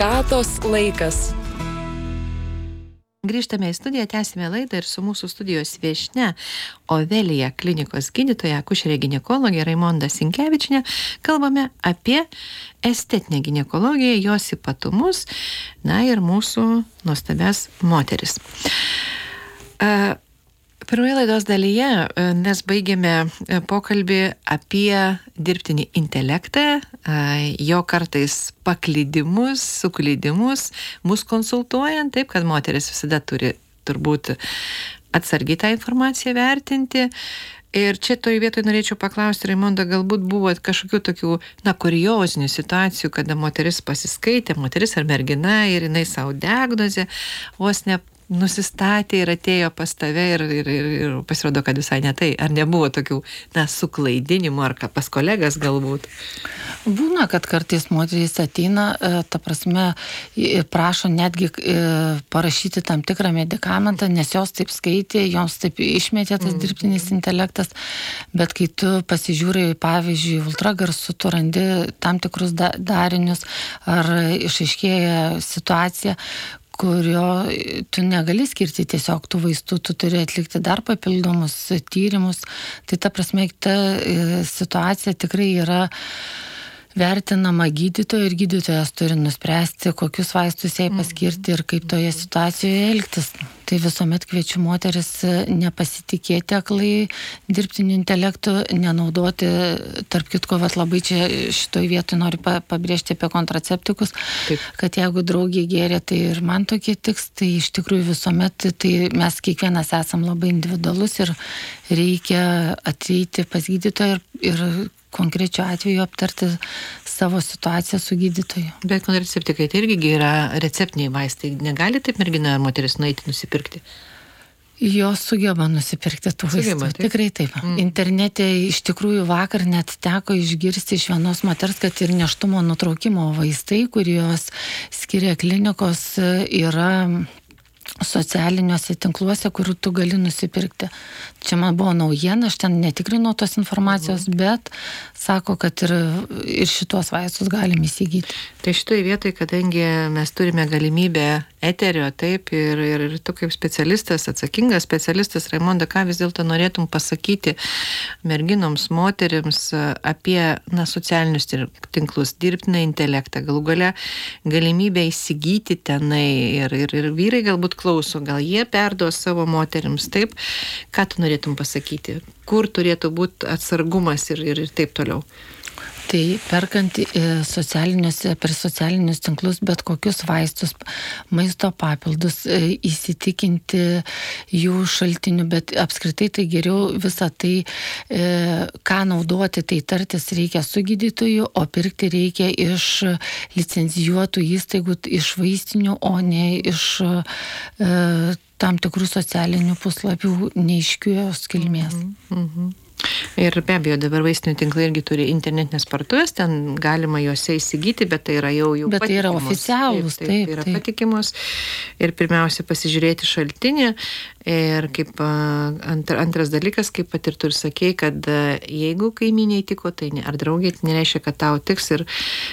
Sveikatos laikas. Grįžtame į studiją, tęsime laidą ir su mūsų studijos viešnia Ovelija klinikos gydytoja, akušerė ginekologė Raimonda Sinkevičienė kalbame apie estetinę ginekologiją, jos ypatumus, na ir mūsų nuostabias moteris. Pirmoje laidos dalyje mes baigėme pokalbį apie dirbtinį intelektą, jo kartais paklydimus, suklydimus, mus konsultuojant, taip, kad moteris visada turi turbūt atsargiai tą informaciją vertinti. Ir čia toj vietoj norėčiau paklausti, Raimonda, galbūt buvo kažkokių tokių, kuriozinių situacijų, kada moteris pasiskaitė, moteris ar mergina, ir jinai savo diagnozę vos ne nusistatė ir atėjo pas tave ir pasirodo, kad visai ne tai. Ar nebuvo tokių, suklaidinimų, ar pas kolegas galbūt? Būna, kad kartais moterys ateina, ta prasme, prašo netgi parašyti tam tikrą medikamentą, nes jos taip skaitė, joms taip išmetė tas dirbtinis intelektas, bet kai tu pasižiūrėjai, pavyzdžiui, ultragarsu, tu randi tam tikrus darinius, ar išaiškėja situacija, kurio tu negali skirti tiesiog tų vaistų, tu turi atlikti dar papildomus tyrimus. Tai ta prasme, ta situacija tikrai yra vertinama gydytojo ir gydytojas turi nuspręsti, kokius vaistus jai paskirti ir kaip toje situacijoje elgtis. Tai visuomet kviečiu moteris nepasitikėti aklai dirbtiniu intelektu, nenaudoti, tarp kitko, labai čia šitoj vietoj noriu pabrėžti apie kontraceptikus, taip, kad jeigu draugė gėrė, tai ir man tokie tiks, tai iš tikrųjų visuomet, tai mes kiekvienas esam labai individualus ir reikia ateiti pas gydytoją ir konkrečiu atveju aptarti savo situaciją su gydytoju. Bet kontraceptikai tai irgi yra receptiniai vaistai. Negali taip mergina ar moteris nueiti nusipirkti? Jos sugeba nusipirkti tų vaistų. Taip? Tikrai taip. Internete iš tikrųjų vakar net teko išgirsti iš vienos moters, kad ir nėštumo nutraukimo vaistai, kuriuos skiria klinikos, yra socialiniuose tinkluose, kur tu gali nusipirkti. Čia man buvo naujiena, aš ten netikrinau tos informacijos, bet sako, kad ir šitos vaistus galim įsigyti. Tai šitoje vietoje, kadangi mes turime galimybę eterio, taip, ir tu kaip specialistas, atsakingas specialistas, Raimonda, ką vis dėlto norėtum pasakyti merginoms, moterims apie socialinius tinklus, dirbtiną intelektą, galų gale galimybę įsigyti tenai ir vyrai galbūt klauso, gal jie perduos savo moterims, taip, ką tu norėtum pasakyti, kur turėtų būti atsargumas ir taip toliau. Tai perkant per socialinius tinklus bet kokius vaistus, maisto papildus, įsitikinti jų šaltinių, bet apskritai tai geriau visą tai, ką naudoti, tai tartis reikia su gydytoju, o pirkti reikia iš licencijuotų įstaigų, iš vaistinių, o ne iš tam tikrų socialinių puslapių neiškios kilmės. Ir be abejo, dabar vaistinių tinklai irgi turi internetinės parduotuvės, ten galima juose įsigyti, bet tai yra jau bet patikimos. Tai yra oficialūs, taip. Tai yra patikimos. Ir pirmiausia pasižiūrėti šaltinį. Ir kaip antras dalykas, kaip pat ir tu ir sakei, kad jeigu kaimynei tiko, tai ar draugė, tai nereiškia, kad tau tiks. Ir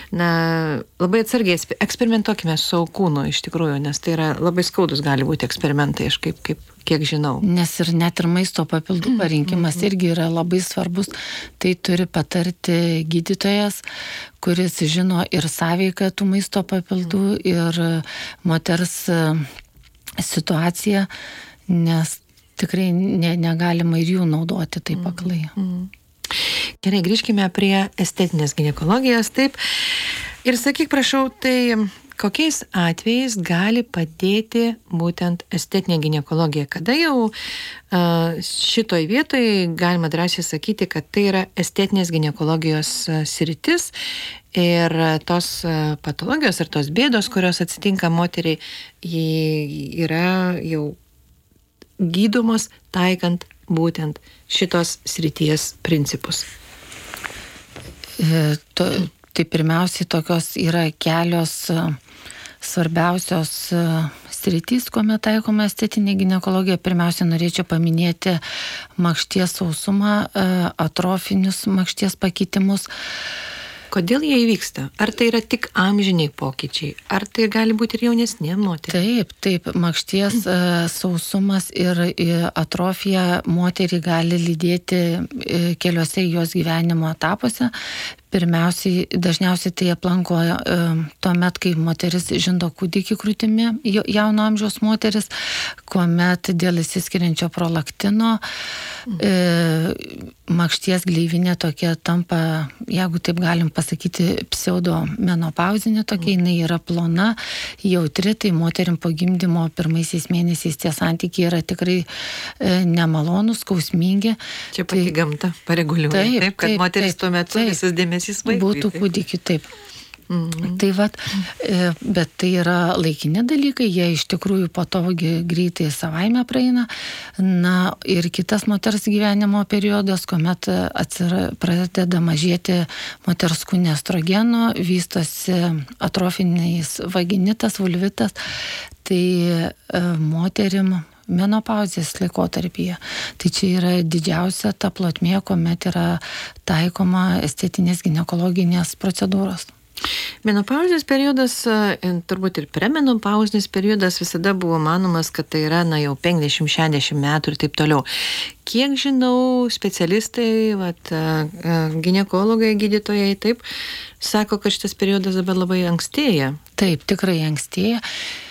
labai atsargiai eksperimentuokime su savo kūnu iš tikrųjų, nes tai yra labai skaudus gali būti eksperimentai, aš kiek žinau. Nes ir net ir maisto papildų parinkimas irgi yra labai svarbus. Tai turi patarti gydytojas, kuris žino ir sąveiką tų maisto papildų ir moters situaciją, nes tikrai negalima ir jų naudoti taip aklai. Gerai, grįžkime prie estetinės ginekologijos, taip. Ir sakyk, prašau, tai kokiais atvejais gali padėti būtent estetinė ginekologija? Kada jau šitoj vietoj galima drąsiai sakyti, kad tai yra estetinės ginekologijos sritis ir tos patologijos ir tos bėdos, kurios atsitinka moteriai, yra jau gydomos taikant būtent šitos srities principus? Tai pirmiausiai tokios yra kelios svarbiausios sritys, kuomet taikoma estetinė ginekologija. Pirmiausia, norėčiau paminėti makšties sausumą, atrofinius makšties pakitimus. Kodėl jie įvyksta? Ar tai yra tik amžiniai pokyčiai? Ar tai gali būti ir jaunesnė moteris? Taip, makšties sausumas ir atrofija moterį gali lydėti keliose jos gyvenimo etapuose. Dažniausiai tai aplanko tuomet, kai moteris žindo kūdikį krūtimi, jauno amžiaus moteris, kuomet dėl įsiskiriančio prolaktino makšties gleivinė tokia tampa, jeigu taip galim pasakyti, pseudomenopauzinė tokia, jinai yra plona, jautri, tai moterim po gimdymo pirmaisiais mėnesiais tie santykiai yra tikrai nemalonūs, skausmingi. Čia pati gamta pareguliuoja, taip, kad moteris tuo metu visas dėmesys vaikui. Būtų kūdikiu, taip. Tai bet tai yra laikini dalykai, jie iš tikrųjų patogi greitai savaime praeina. Na ir kitas moters gyvenimo periodas, kuomet pradeda mažėti moters kūne estrogeno, vystosi atrofiniais vaginitas, vulvitas, tai moterim menopauzės laikotarpyje. Tai čia yra didžiausia ta plotmė, kuomet yra taikoma estetinės ginekologinės procedūros. Menopauzės periodas, turbūt ir premenopauzinis periodas visada buvo manomas, kad tai yra jau 50-60 metų ir taip toliau. Kiek žinau, specialistai, ginekologai, gydytojai, taip, sako, kad šitas periodas dabar labai ankstėja. Taip, tikrai ankstėja.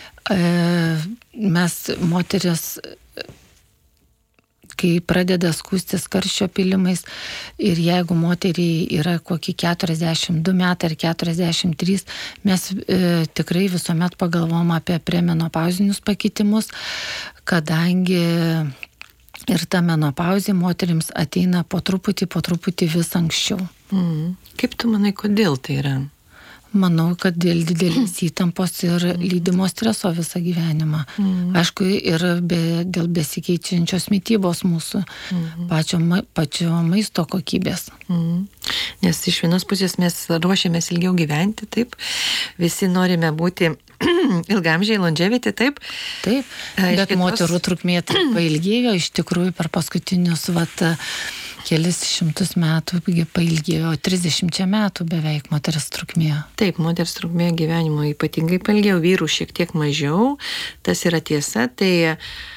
Mes moteris, kai pradeda skūstis karščio pylimais ir jeigu moteriai yra kokie 42 metai ar 43, mes tikrai visuomet pagalvom apie premenopauzinius pakitimus, kadangi ir ta menopauzė moterims ateina po truputį vis anksčiau. Kaip tu manai, kodėl tai yra? Manau, kad dėl didelės įtampos ir lydimo streso visą gyvenimą. Aišku, ir dėl besikeičiančios mitybos mūsų, pačio maisto kokybės. Nes iš vienos pusės mes ruošiamės ilgiau gyventi, taip, visi norime būti ilgamžiai, longevity, taip. Taip, bet moterų trukmė pailgėjo, iš tikrųjų per paskutinius kelis šimtus metų pailgėjo, 30 metų beveik moters trukmė. Taip, moters trukmė gyvenimo ypatingai pailgėjo, vyrų šiek tiek mažiau, tas yra tiesa, tai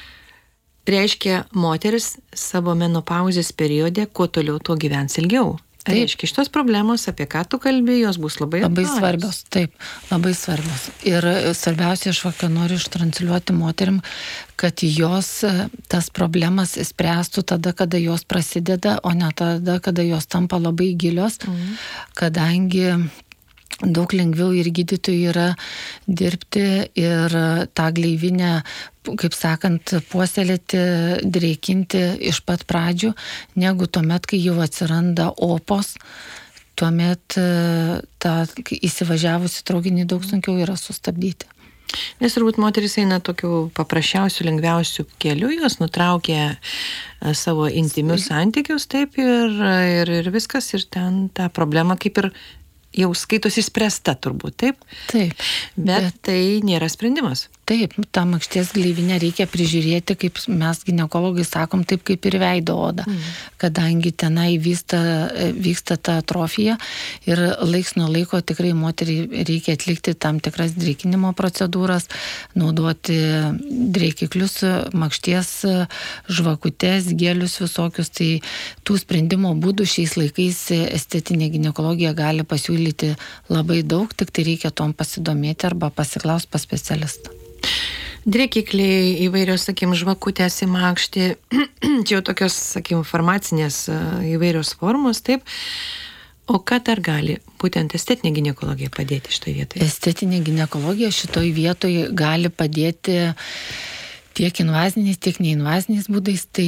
reiškia moteris savo menopauzės periode, kuo toliau, tuo gyvens ilgiau. Tai reiškia, šitos problemos, apie ką tu kalbi, jos bus labai svarbios. Taip, labai svarbios. Ir svarbiausia, aš noriu ištransliuoti moterim, kad jos tas problemas spręstų tada, kada jos prasideda, o ne tada, kada jos tampa labai gilios, kadangi daug lengviau ir gydytojui yra dirbti ir tą gleivinę, kaip sakant, puoselėti, drėkinti iš pat pradžių, negu tuomet, kai jau atsiranda opos, tuomet tą įsivažiavusi traukinį daug sunkiau yra sustabdyti. Nes turbūt moteris eina tokiu paprasčiausiu, lengviausiu keliu, jos nutraukia savo intimius santykius, taip, ir viskas, ir ten ta problema kaip ir jau skaitosi išspręsta turbūt, taip? Taip. Bet tai nėra sprendimas. Taip, tą makšties gleivinę reikia prižiūrėti, kaip mes ginekologai sakom, taip kaip ir veido odą, kadangi tenai vyksta ta atrofija ir laiks nuo laiko tikrai moteriai reikia atlikti tam tikras drėkinimo procedūras, naudoti drėkiklius, makšties žvakutes, gelius visokius, tai tų sprendimo būdų šiais laikais estetinė ginekologija gali pasiūlyti labai daug, tik tai reikia tom pasidomėti arba pasiklausti pas specialistą. Drėkikliai, įvairios, žvakutės į makštį, čia jau tokios, farmacinės įvairios formos, taip. O ką dar gali būtent estetinė ginekologija padėti šitoje vietoje? Estetinė ginekologija šitoje vietoje gali padėti tiek invaziniais, tiek neinvaziniais būdais. Tai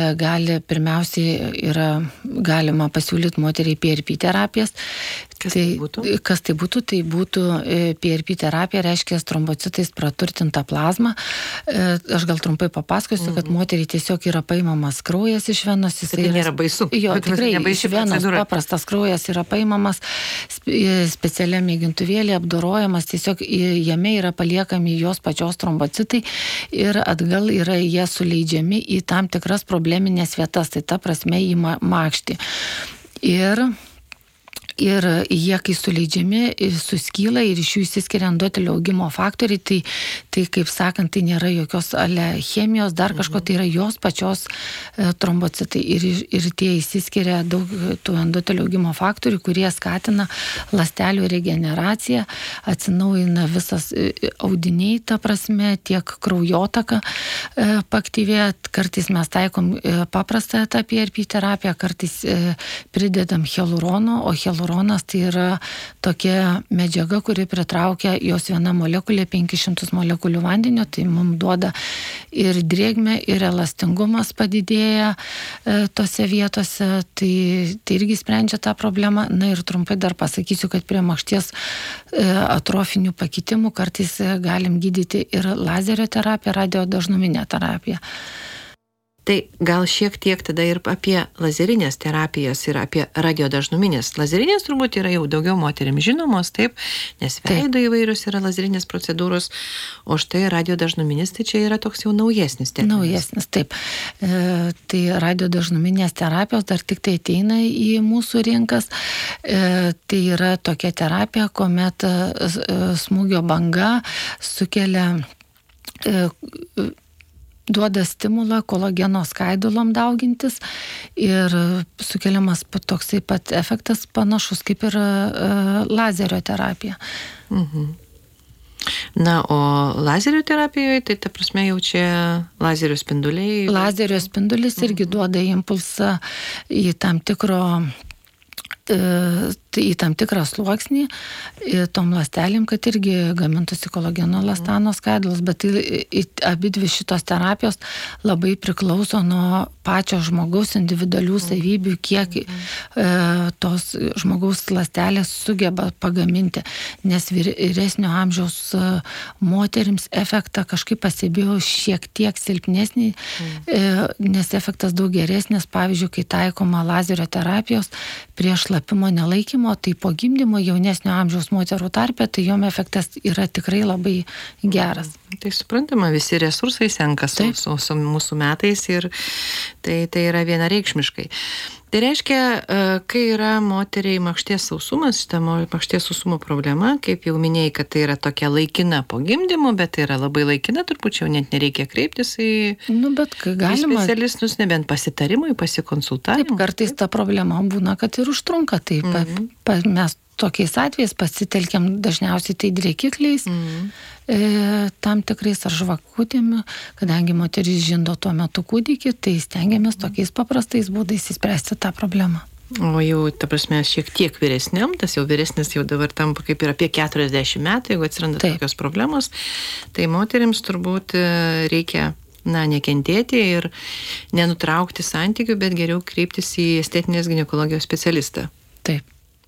pirmiausiai yra galima pasiūlyti moteriai PRP terapijas. Kas tai būtų? Kas tai būtų? Tai būtų PRP terapija, reiškia trombocitais praturtinta plazma. Aš gal trumpai papasakosiu, kad moteriai tiesiog yra paimamas kraujas iš venos. Tai nėra baisu. Jo, tikrai iš venos paprastas kraujas yra paimamas, specialiam mėgintuvėlį apdorojamas, tiesiog jame yra paliekami jos pačios trombocitai ir atgal yra jie suleidžiami į tam tikras probleminės vietas, tai ta prasme į makštį. Ir Ir jie, kai suleidžiami, suskyla ir iš jų įsiskiria endotelio augimo faktoriai, tai kaip sakant, tai nėra jokios chemijos, dar kažko, tai yra jos pačios trombocitai. Ir tie įsiskiria daug tų endotelio augimo faktorių, kurie skatina ląstelių regeneraciją, atsinaujina visas audiniai, ta prasme, tiek kraujotaka paaktyvėja. Kartais mes taikom paprastą PRP terapiją, kartais pridedam hialurono, o hialuronas tai yra tokia medžiaga, kuri pritraukia jos viena molekulė 500 molekulių vandenio, tai mums duoda ir drėgmę, ir elastingumas padidėja tose vietose, tai irgi sprendžia tą problemą. Na ir trumpai dar pasakysiu, kad prie makšties atrofinių pakitimų kartais galim gydyti ir lazerio terapiją, radiodažnuminę terapiją. Tai gal šiek tiek tada ir apie lazerinės terapijas ir apie radiodažnuminės. Lazerinės turbūt yra jau daugiau moterims žinomos, taip, nes veido įvairios yra lazerinės procedūros, o štai radiodažnuminės, tai čia yra toks jau naujesnis terminas. Naujesnis, taip. Tai radiodažnuminės terapijos dar tik tai ateina į mūsų rinkas. Tai yra tokia terapija, kuomet smūgio banga sukelia duoda stimulą kolageno skaidulom daugintis ir sukeliamas toksai pat efektas panašus kaip ir lazerio terapija. Na, o lazerio terapijoje, tai ta prasme jau čia lazerio spinduliai. Lazerio spindulis irgi duoda impulsą į tam tikrą sluoksnį tom ląstelėm, kad irgi gamintųsi kolageno elastano skaidulos, bet abi dvi šitos terapijos labai priklauso nuo pačio žmogaus individualių savybių, kiek tos žmogaus ląstelės sugeba pagaminti, nes vyresnio amžiaus moterims efektą kažkaip pastebėjau šiek tiek silpnesnį, nes efektas daug geresnis, pavyzdžiui, kai taikoma lazerio terapijos prie šlapimo nelaikymo, tai po gimdymo jaunesnio amžiaus moterų tarpe, tai jom efektas yra tikrai labai geras. Tai suprantama, visi resursai senka su mūsų metais ir tai yra vienareikšmiškai. Tai reiškia, kai yra moteriai makšties sausumas, šita makšties sausumo problema, kaip jau minėjai, kad tai yra tokia laikina po gimdymo, bet tai yra labai laikina, turbūt jau net nereikia kreiptis į specialistus, nebent pasitarimui, pasikonsultavimui. Taip, kartais ta problema būna, kad ir užtrunka. Tai mes tokiais atvejais pasitelkiam dažniausiai tai drėkikliais, tam tikrais ar žvakutėmi, kadangi moteris žindo tuo metu kūdikį, tai stengiamės tokiais paprastais būdais įspręsti tą problemą. O jau, ta prasme, šiek tiek vyresniam, tas jau vyresnis jau dabar tampa kaip ir apie 40 metų, jeigu atsiranda tokios problemos, tai moterims turbūt reikia nekentėti ir nenutraukti santykių, bet geriau kreiptis į estetinės ginekologijos specialistą. Taip.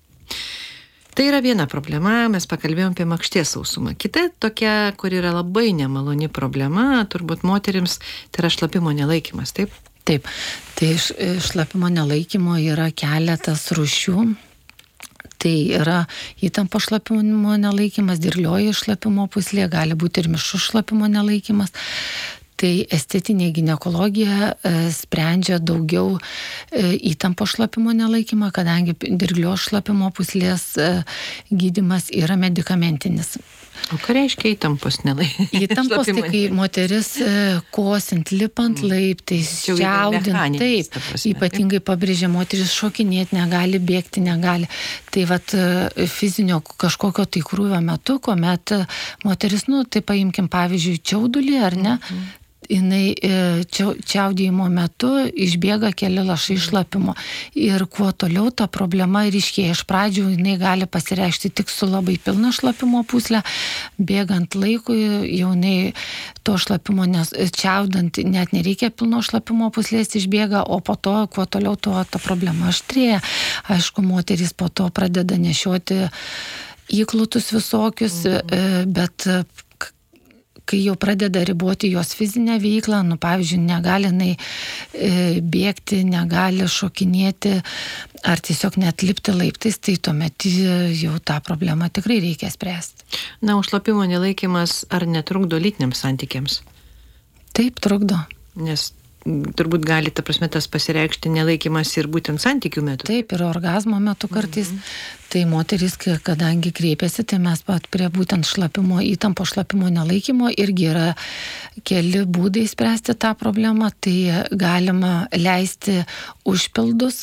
Tai yra viena problema, mes pakalbėjom apie makšties sausumą. Kita tokia, kur yra labai nemaloni problema, turbūt moterims, tai yra šlapimo nelaikymas, taip? Taip, tai šlapimo nelaikymo yra keletas rūšių. Tai yra įtampo šlapimo nelaikymas, dirglioji šlapimo pūslė, gali būti ir mišrus šlapimo nelaikymas. Tai estetinė ginekologija sprendžia daugiau įtampo šlapimo nelaikymą, kadangi dirglios šlapimo pūslės gydymas yra medikamentinis. O ką reiškia įtampos nelaikymas? Įtampos, tai kai moteris kosint, lipant laiptais, čiaudint, taip, ypatingai pabrėžia, moteris šokinėti negali, bėgti negali. Tai vat fizinio kažkokio tai krūvio metu, kuomet moteris, tai paimkim pavyzdžiui čiaudulį, ar ne? Jinai čiaudėjimo metu išbėga keli lašai šlapimo. Ir kuo toliau ta problema ryškėja. Iš pradžių jinai gali pasireikšti tik su labai pilna šlapimo pūslė. Bėgant laikui jau jinai to šlapimo čiaudant net nereikia pilno šlapimo pūslės išbėga, o po to, kuo toliau, ta problema aštrėja. Aišku, moterys po to pradeda nešioti įklotus visokius, bet kai jau pradeda riboti jos fizinę veiklą, pavyzdžiui, negali jinai bėgti, negali šokinėti ar tiesiog net lipti laiptais, tai tuomet jau tą problemą tikrai reikia spręsti. Na, o šlapimo nelaikymas ar netrukdo lytiniams santykiams? Taip, trukdo. Nes turbūt gali, ta prasme, tas pasireikšti nelaikymas ir būtent santykių metu. Taip, ir orgazmo metu kartais. Tai moterys, kadangi kreipiasi, tai mes pat prie būtent šlapimo, įtampo šlapimo nelaikymo irgi yra keli būdai spręsti tą problemą. Tai galima leisti užpildus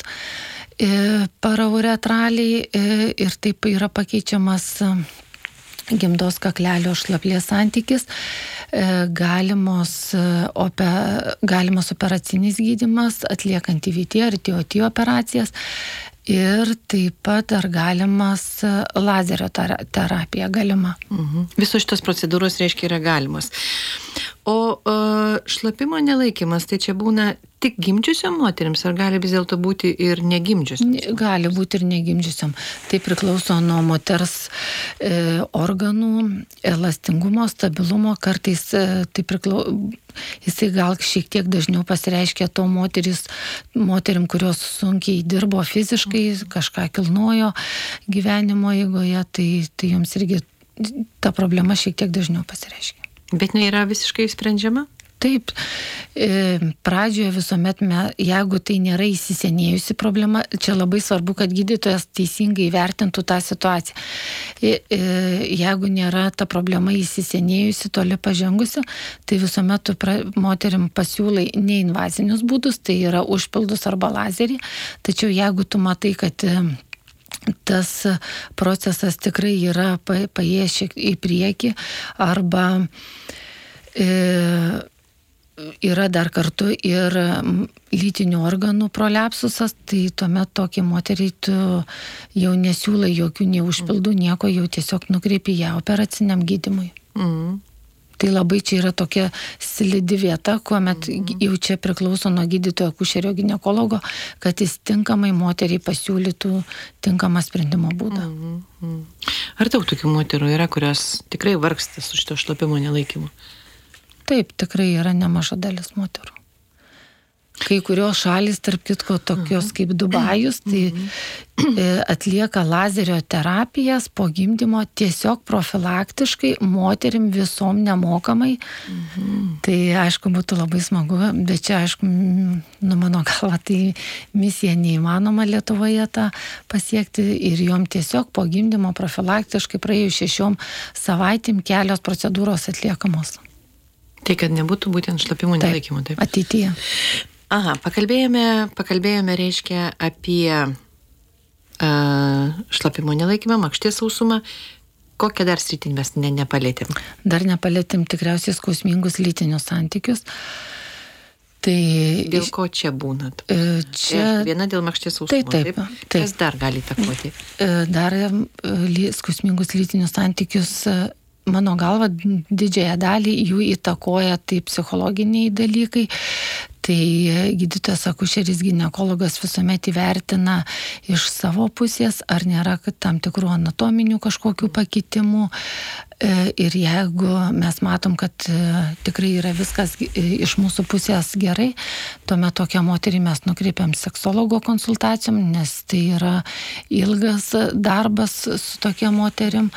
parauretraliai ir taip yra pakeičiamas gimdos kaklelio šlaplės santykis, galimas operacinis gydymas, atliekant IVT ar TOT operacijas ir taip pat dar galimas lazerio terapija galima. Visos šitos procedūros reiškia yra galimas. O šlapimo nelaikymas, tai čia būna tik gimdžiusiom moterims, ar gali vis dėlto būti ir negimdžiusiom? Gali būti ir negimdžiusiom. Tai priklauso nuo moters organų, elastingumo, stabilumo. Kartais jisai gal šiek tiek dažniau pasireiškia to moterim, kurios sunkiai dirbo fiziškai, kažką kilnojo gyvenimo eigoje, tai joms irgi ta problema šiek tiek dažniau pasireiškia. Bet nėra visiškai sprendžiama? Taip, pradžioje visuomet, jeigu tai nėra įsisenėjusi problema, čia labai svarbu, kad gydytojas teisingai vertintų tą situaciją. Jeigu nėra ta problema įsisenėjusi, toli pažengusi, tai visuomet moterim pasiūlai neinvazinius būdus, tai yra užpildus arba lazerį, tačiau jeigu tu matai, kad tas procesas tikrai yra paėjęs į priekį arba yra dar kartu ir lytinių organų prolapsusas, tai tuomet tokiai moteriai tu jau nesiūlai jokių neužpildų, nieko, jau tiesiog nukreipi ją operaciniam gydymui. Tai labai čia yra tokia slidi vieta, kuomet jau čia priklauso nuo gydytojo akušerio ginekologo, kad jis tinkamai moteriai pasiūlytų tinkamą sprendimo būdą. Ar daug tokių moterų yra, kurios tikrai vargsta su šito šlapimo nelaikymu? Taip, tikrai yra nemaža dalis moterų. Kai kurios šalys, tarp kitko, tokios kaip Dubajus, tai atlieka lazerio terapijas po gimdymo tiesiog profilaktiškai moterim visom nemokamai. Tai aišku, būtų labai smagu, bet čia aišku, mano galva, tai misija neįmanoma Lietuvoje tą pasiekti ir jom tiesiog po gimdymo profilaktiškai praėjus 6 savaitėm kelios procedūros atliekamos. Tai, kad nebūtų būtent šlapimo nelaikymo, taip? Ateityje. Aha, pakalbėjome reiškia apie šlapimo nelaikymą, makšties sausumą. Kokią dar sritį mes nepalėtėm? Dar nepalėtėm tikriausiai skausmingus lytinius santykius. Tai dėl ko čia būnat? Čia viena dėl makšties sausumo, taip? Kas dar gali įtakoti? Dar skausmingus lytinius santykius, mano galva, didžiąją dalį jų įtakoja tai psichologiniai dalykai. Tai gydytojas akušeris ginekologas visuomet įvertina iš savo pusės, ar nėra tam tikrų anatominių kažkokių pakitimų. Ir jeigu mes matom, kad tikrai yra viskas iš mūsų pusės gerai, tuomet tokią moterį mes nukreipiam seksologo konsultacijom, nes tai yra ilgas darbas su tokia moterim.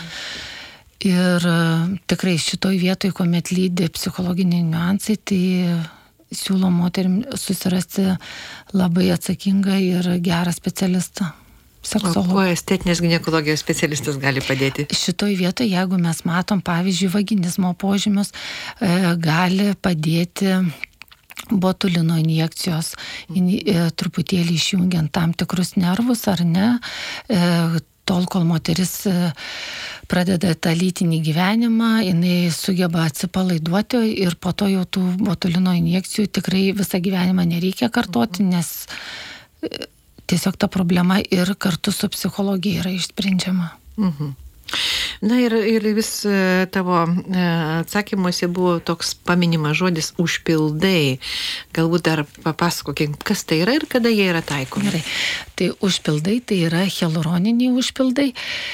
Ir tikrai šitoj vietoj, kuomet lydi psichologiniai niuansai, tai siūlo moterim susirasti labai atsakingą ir gerą specialistą. O kuo estetinės ginekologijos specialistas gali padėti? Šitoj vietoj, jeigu mes matom, pavyzdžiui, vaginizmo požymius, gali padėti botulino injekcijos, truputėlį išjungiant tam tikrus nervus ar ne, tol, kol moteris pradeda tą lytinį gyvenimą, jinai sugeba atsipalaiduoti ir po to jau tų botulino injekcijų tikrai visą gyvenimą nereikia kartoti, nes tiesiog ta problema ir kartu su psichologija yra išsprendžiama. Na ir vis tavo atsakymuose buvo toks paminimas žodis užpildai. Galbūt dar papasakokim, kas tai yra ir kada jie yra taikomi. Gerai. Tai užpildai, tai yra hialuroniniai užpildai.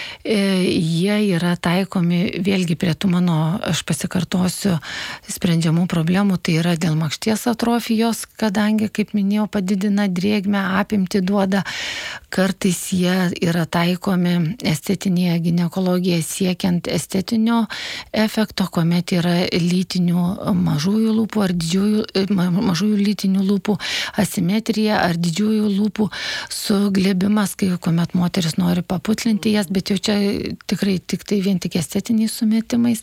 Jie yra taikomi vėlgi prie tų mano, aš pasikartosiu, sprendžiamų problemų. Tai yra dėl makšties atrofijos, kadangi, kaip minėjau, padidina drėgmę, apimtį duoda. Kartais jie yra taikomi estetinėje ginekologijos technologija siekiant estetinio efekto, kuomet yra lytinių mažųjų lūpų ar mažųjų lytinių lūpų asimetrija ar didžiųjų lūpų suglėbimas, kuomet moteris nori paputlinti jas, bet jau čia tikrai tik tai vien tik estetiniais sumetimais.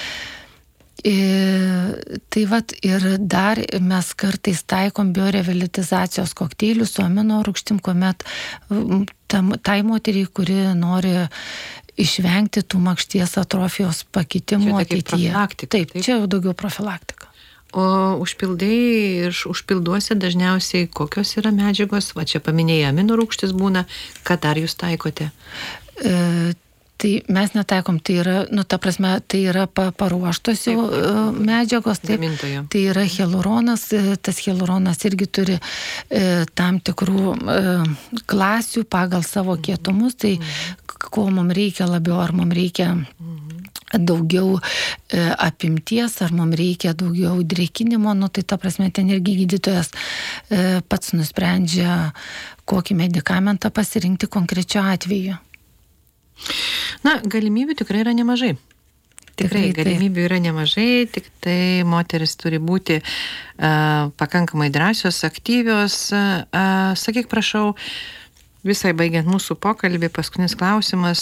Tai vat ir dar mes kartais taikom biorevitalizacijos kokteilius su amino rūgštim, kuomet tai moteriai, kuri nori išvengti tų makšties atrofijos pakitimų ateityje. Taip, čia jau daugiau profilaktika. O užpildai ir užpilduose dažniausiai kokios yra medžiagos? Va čia paminėjai amino rūgštis būna, ką dar jūs taikote? Tai mes netaikom, tai yra, ta prasme, tai yra paruoštos jau medžiagos, tai yra hialuronas, tas hialuronas irgi turi tam tikrų klasių pagal savo kietumus, tai ko mums reikia labiau, ar mums reikia daugiau apimties, ar mums reikia daugiau drėkinimo, tai ta prasme, ten irgi gydytojas pats nusprendžia, kokį medikamentą pasirinkti konkrečiu atveju. Na, galimybių tikrai yra nemažai. Tikrai galimybių yra nemažai, tik tai moteris turi būti pakankamai drąsios, aktyvios. Sakyk, prašau, visai baigiant mūsų pokalbį, paskutinis klausimas.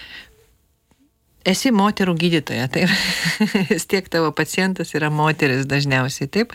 Esi moterų gydytoja, taip? Vis tiek tavo pacientas yra moteris dažniausiai, taip?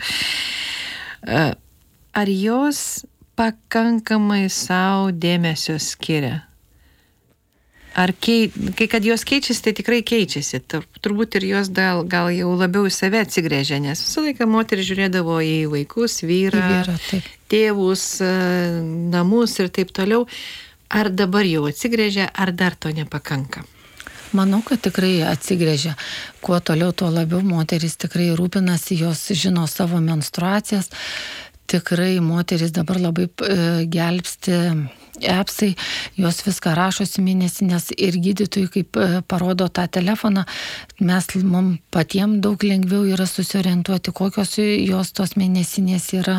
Ar jos pakankamai savo dėmesio skiria? Ar kai kad jos keičiasi, tai tikrai keičiasi. Turbūt ir jos gal jau labiau į save atsigrėžia, nes visą laiką moteris žiūrėdavo į vaikus, vyrą, tėvus, namus ir taip toliau. Ar dabar jau atsigrėžia, ar dar to nepakanka? Manau, kad tikrai atsigrėžia. Kuo toliau, tuo labiau moteris tikrai rūpinasi, jos žino savo menstruacijas. Tikrai moteris dabar labai gelbsti appsai, jos viską rašosi mėnesinės ir gydytojai, kaip parodo tą telefoną, mums patiems daug lengviau yra susiorientuoti, kokios jos tos mėnesinės yra,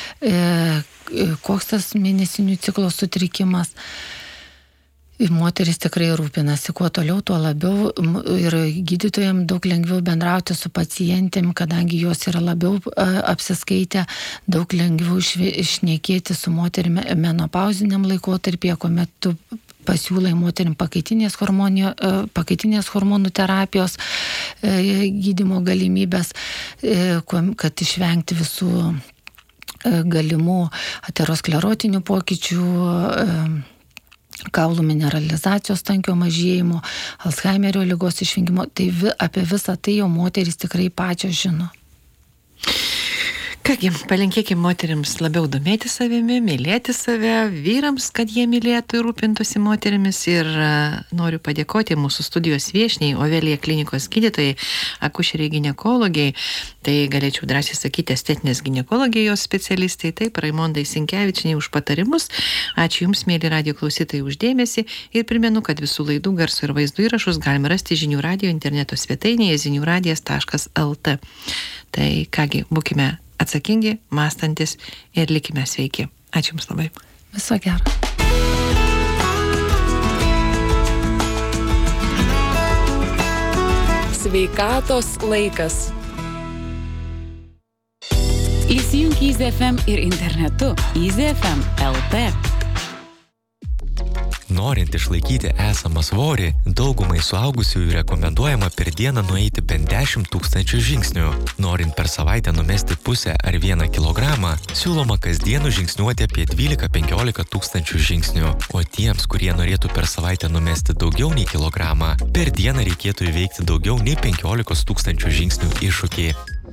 koks tas mėnesinių ciklo sutrikimas. Ir moteris tikrai rūpinasi, kuo toliau, tuo labiau ir gydytojams daug lengviau bendrauti su pacientėm, kadangi jos yra labiau apsiskaitę, daug lengviau šnekėti su moterimi menopauziniam laikotarpyje, kuomet tu pasiūlai moterim pakaitinės hormonų terapijos gydymo galimybės, kad išvengti visų galimų aterosklerotinių pokyčių, kaulų mineralizacijos tankio mažėjimo, Alzheimerio ligos išvengimo, tai apie visą tai jau moterys tikrai pačios žino. Kągi, palinkėkim moterims labiau domėti savimi, mylėti save, vyrams, kad jie mylėtų ir rūpintųsi moterimis. Ir noriu padėkoti mūsų studijos viešniai, Ovelija klinikos gydytojai, akušeriai ginekologiai, tai galėčiau drąsiai sakyti estetinės ginekologijos specialistai, taip, Raimondai Sinkevičienei už patarimus. Ačiū Jums, mėly radijo klausytojai, už dėmesį ir primenu, kad visų laidų garso ir vaizdo įrašus galime rasti Žinių radijo interneto svetainėje ziniuradijas.lt. Tai kągi, būkime atsakingi, mąstantis ir likime sveiki. Ačiū Jums labai. Viso gero. Sveikatos laikas. Įsijunk Easy FM ir internetu EasyFM LT. Norint išlaikyti esamą svorį, daugumai suaugusiųjų rekomenduojama per dieną nueiti bent 10 000 žingsnių. Norint per savaitę numesti pusę ar 1 kilogramą, siūloma kasdien žingsniuoti apie 12-15 000 žingsnių. O tiems, kurie norėtų per savaitę numesti daugiau nei kilogramą, per dieną reikėtų įveikti daugiau nei 15 000 žingsnių iššūkį.